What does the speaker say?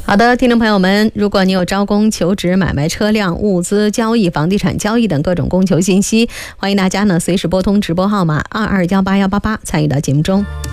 好的，听众朋友们，如果你有招工、求职、买卖车辆、物资交易、房地产交易等各种供求信息，欢迎大家呢随时拨通直播号码221888参与到节目中。